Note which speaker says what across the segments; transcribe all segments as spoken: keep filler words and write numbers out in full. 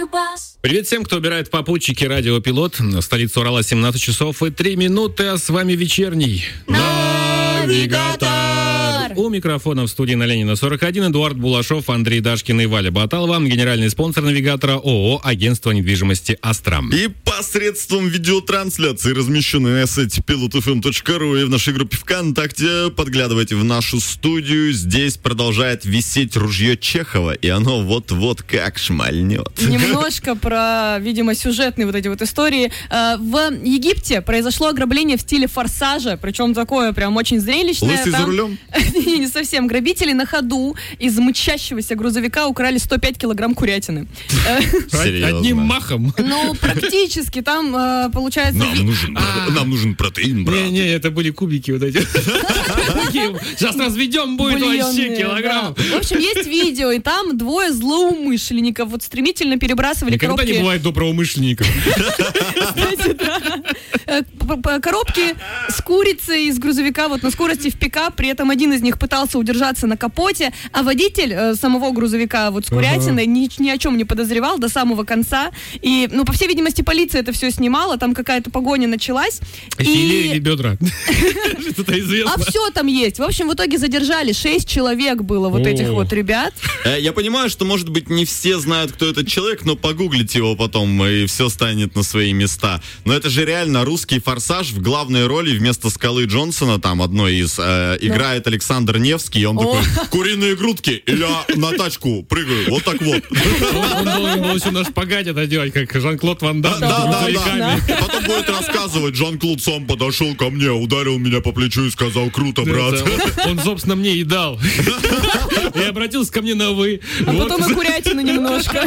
Speaker 1: Любас.
Speaker 2: Привет всем, кто убирает попутчики радио Пилот. Столица Урала, семнадцать часов и три минуты, а с вами вечерний
Speaker 1: Навигатор.
Speaker 2: У микрофона в студии на Ленина сорок один Эдуард Булашов, Андрей Дашкин и Валя Баталова, генеральный спонсор навигатора ООО «Агентство недвижимости Астрам».
Speaker 3: И посредством видеотрансляции, размещенной на сайте пилот эф эм точка ру и в нашей группе ВКонтакте, подглядывайте в нашу студию. Здесь продолжает висеть ружье Чехова, и оно вот-вот как шмальнет.
Speaker 4: Немножко про, видимо, сюжетные вот эти вот истории. В Египте произошло ограбление в стиле «Форсажа», причем такое прям очень зрелищное.
Speaker 3: Лысый
Speaker 4: Там...
Speaker 3: за рулем?
Speaker 4: Не, не совсем. Грабители на ходу из мчащегося грузовика украли сто пять килограмм курятины.
Speaker 3: Серьезно?
Speaker 2: Одним махом.
Speaker 4: Ну, практически. Там, э, получается...
Speaker 3: Нам нужен, нам нужен протеин, брат.
Speaker 2: Не-не, это были кубики вот эти. Сейчас разведем, будет вообще
Speaker 4: бульонные,
Speaker 2: килограмм.
Speaker 4: да. В общем, есть видео, и там двое злоумышленников вот стремительно перебрасывали
Speaker 2: Никогда
Speaker 4: коробки...
Speaker 2: не бывает доброумышленников.
Speaker 4: Кстати, да. Э, п- п- Коробки с курицей из грузовика вот на скорости в пикап, при этом один из них пытался удержаться на капоте, а водитель э, самого грузовика вот с курятиной ни, ни о чем не подозревал до самого конца. И, ну, по всей видимости, полиция это все снимала, там какая-то погоня началась.
Speaker 2: Филе или
Speaker 4: И...
Speaker 2: бедра? Что-то известно.
Speaker 4: А все там есть. В общем, в итоге задержали. Шесть человек было вот
Speaker 2: О.
Speaker 4: этих вот ребят.
Speaker 3: Э, Я понимаю, что, может быть, не все знают, кто этот человек, но погуглите его потом, и все станет на свои места. Но это же реально русский «Форсаж». В главной роли вместо Скалы Джонсона, там одной из, э, играет Александр Невский, и он
Speaker 4: О.
Speaker 3: такой: куриные грудки, и я на тачку прыгаю, вот так вот.
Speaker 2: Он должен был еще на шпагате это делать, как Жан-Клод Ван Дамм.
Speaker 3: Да, да, да,
Speaker 2: грузовиками.
Speaker 3: да. Потом будет рассказывать: Жан-Клод сам подошел ко мне, ударил меня по плечу и сказал: круто, брат.
Speaker 2: Да, Он, собственно, мне и дал. И обратился ко мне на «вы».
Speaker 4: А
Speaker 2: Вот.
Speaker 4: потом и курятину немножко.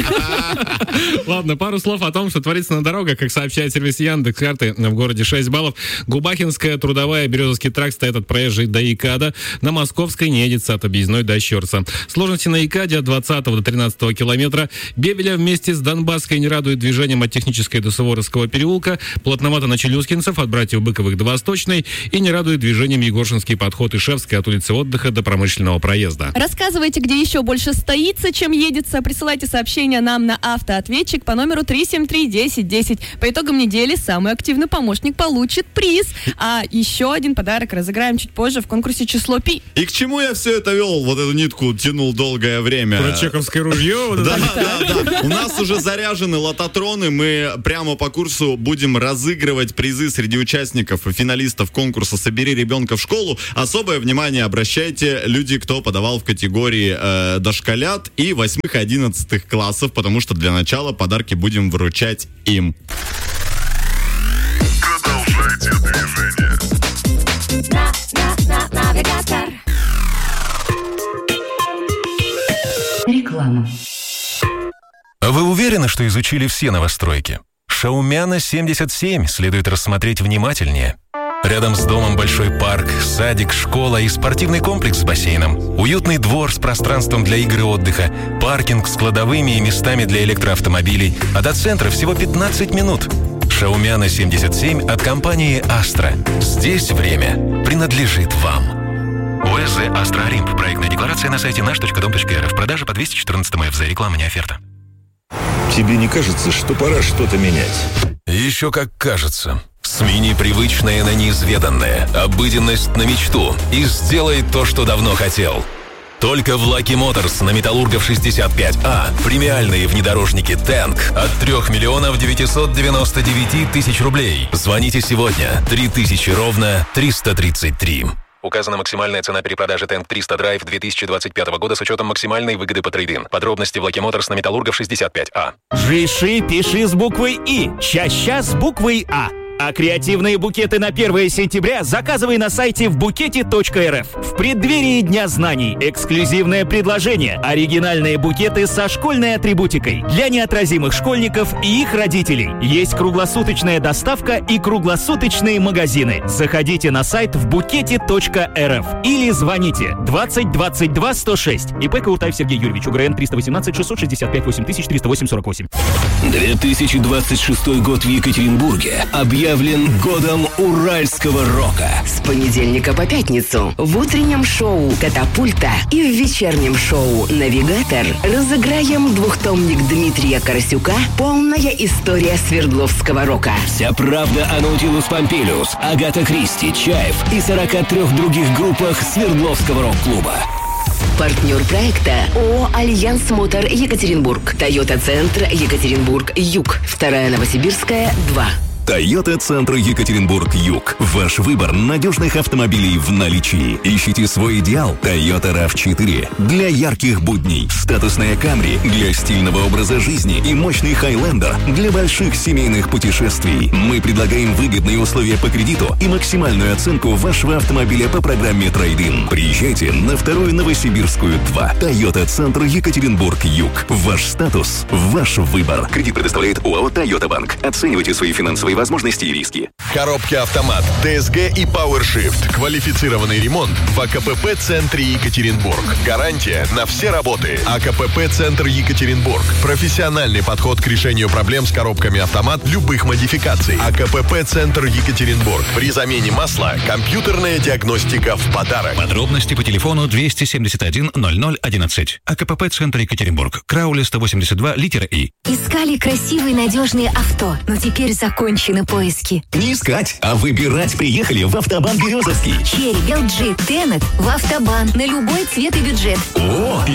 Speaker 2: Ладно, пару слов о том, что творится на дорогах. Как сообщает сервис Яндекс.Карты, в городе шесть баллов. Губахинская, Трудовая, Березовский тракт стоят от проезжей до ИКАДа. На Московской не едется от объездной до Щерса. Сложности на ИКАДе от двадцатого до тринадцатого километра. Бебеля вместе с Донбасской не радует движением от Технической до Суворовского переулка. Плотновато на Челюскинцев от братьев Быковых до Восточной. И не радует движением Егоршинский подход Ишевской от улицы Отдыха до Промышленного проезда.
Speaker 4: Рассказывайте, где еще больше стоится, чем едется. Присылайте сообщения нам на автоответчик по номеру три семь три десять десять. По итогам недели самый активный помощник получит приз. А еще один подарок разыграем чуть позже в конкурсе «Число Пи».
Speaker 3: И к чему я все это вел, вот эту нитку тянул долгое время?
Speaker 2: Про чеховское ружье. вот
Speaker 3: Да,
Speaker 2: это.
Speaker 3: да, да. У нас уже заряжены лототроны. Мы прямо по курсу будем разыгрывать призы среди участников и финалистов конкурса «Собери ребенка в школу». Особое внимание обращайте, люди, кто подавал в категории э, дошколят и восьмых-одиннадцатых классов, потому что для начала подарки будем вручать им.
Speaker 1: Продолжайте движение. Навигатор.
Speaker 5: Реклама.
Speaker 6: Вы уверены, что изучили все новостройки? Шаумяна семьдесят семь следует рассмотреть внимательнее. Рядом с домом большой парк, садик, школа и спортивный комплекс с бассейном. Уютный двор с пространством для игр и отдыха, паркинг с кладовыми и местами для электроавтомобилей. А до центра всего пятнадцать минут. Шаумяна семьдесят семь от компании «Астра». Здесь время принадлежит вам. ОСЗ «Астра Олимп». Проектная декларация на сайте наш точка дом точка эр эф. Продажа по двести четырнадцатому эф зэ. Реклама не оферта.
Speaker 7: Тебе не кажется, что пора что-то менять?
Speaker 6: Еще как кажется. Смени привычное на неизведанное, обыденность на мечту и сделай то, что давно хотел. Только в Lucky Motors на Металлургов шестьдесят пять А премиальные внедорожники Tank от трех миллионов девятьсот девяносто девять тысяч рублей. Звоните сегодня. три тысячи ровно триста тридцать три. Указана максимальная цена перепродажи Tank триста Drive две тысячи двадцать пятого года с учетом максимальной выгоды по трейд-ин. Подробности в Lucky Motors на Металлургов шестьдесят пять А.
Speaker 8: Жиши, пиши с буквой И, ща-ща с буквой А. А креативные букеты на первое сентября заказывай на сайте в букете точка эр эф. В преддверии Дня знаний эксклюзивное предложение. Оригинальные букеты со школьной атрибутикой для неотразимых школьников и их родителей. Есть круглосуточная доставка и круглосуточные магазины. Заходите на сайт в букете точка эр эф или звоните двадцать двадцать два сто шесть. ИП Кауртаев Сергей Юрьевич, УГРН триста восемнадцать шестьсот шестьдесят пять восемь тысяч триста восемь сорок восемь.
Speaker 5: две тысячи двадцать шестой год в Екатеринбурге объявлен годом уральского рока.
Speaker 9: С понедельника по пятницу в утреннем шоу «Катапульта» и в вечернем шоу «Навигатор» разыграем двухтомник Дмитрия Карасюка «Полная история Свердловского рока».
Speaker 5: Вся правда о Наутилус Помпилиус, Агата Кристи, Чайф и сорока трёх других группах Свердловского рок-клуба.
Speaker 9: Партнер проекта ООО «Альянс Мотор Екатеринбург». Тойота Центр Екатеринбург Юг. Вторая Новосибирская, два.
Speaker 10: Тойота Центр Екатеринбург Юг. Ваш выбор надежных автомобилей в наличии. Ищите свой идеал. Toyota рав четыре. Для ярких будней. Статусная Камри для стильного образа жизни. И мощный Хайлендер для больших семейных путешествий. Мы предлагаем выгодные условия по кредиту и максимальную оценку вашего автомобиля по программе Трейд-ин. Приезжайте на вторую Новосибирскую, два. Тойота Центр Екатеринбург Юг. Ваш статус, ваш выбор. Кредит предоставляет ОАО «Тойота Банк». Оценивайте свои финансовые возможности и риски.
Speaker 11: Коробки «Автомат», ДСГ и PowerShift. Квалифицированный ремонт в АКПП-центре Екатеринбург. Гарантия на все работы. АКПП-центр Екатеринбург. Профессиональный подход к решению проблем с коробками «Автомат» любых модификаций. АКПП-центр Екатеринбург. При замене масла компьютерная диагностика в подарок.
Speaker 12: Подробности по телефону двести семьдесят один ноль ноль одиннадцать. АКПП-центр Екатеринбург. Краули сто восемьдесят два, литера И.
Speaker 13: Искали красивые надежные авто, но теперь закончили поиски.
Speaker 10: Не искать, а выбирать приехали в Автобан Березовский.
Speaker 13: Черри, эл джи, Тенет в Автобан на любой цвет и бюджет.
Speaker 10: О,